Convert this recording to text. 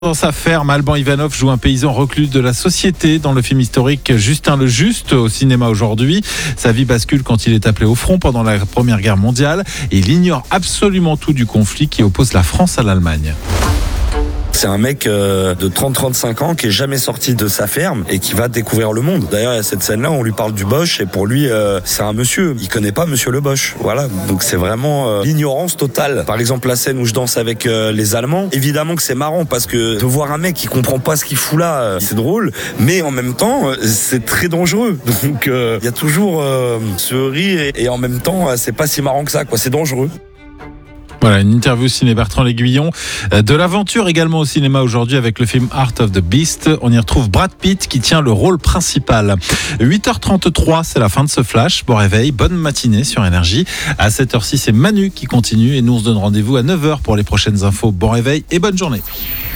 Dans sa ferme, Alban Ivanov joue un paysan reclus de la société dans le film historique Justin le Juste au cinéma aujourd'hui. Sa vie bascule quand il est appelé au front pendant la Première Guerre mondiale et il ignore absolument tout du conflit qui oppose la France à l'Allemagne. C'est un mec de 30-35 ans qui est jamais sorti de sa ferme et qui va découvrir le monde. D'ailleurs, il y a cette scène-là, on lui parle du Bosch et pour lui, c'est un monsieur. Il connaît pas monsieur le Bosch. Voilà. Donc c'est vraiment l'ignorance totale. Par exemple, la scène où je danse avec les Allemands, évidemment que c'est marrant parce que de voir un mec qui comprend pas ce qu'il fout là, c'est drôle, mais en même temps, c'est très dangereux. Donc il y a toujours ce rire et en même temps, c'est pas si marrant que ça, quoi. C'est dangereux. Voilà, une interview ciné Bertrand L'Aiguillon. De l'aventure également au cinéma aujourd'hui avec le film Art of the Beast. On y retrouve Brad Pitt qui tient le rôle principal. 8h33, c'est la fin de ce flash. Bon réveil, bonne matinée sur Énergie. À 7h06, c'est Manu qui continue et nous on se donne rendez-vous à 9h pour les prochaines infos. Bon réveil et bonne journée.